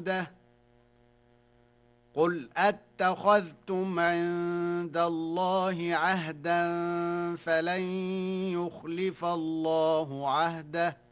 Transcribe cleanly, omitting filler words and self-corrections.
حدوده قل أتخذتم عند الله عهدا فلن يخلف الله عهده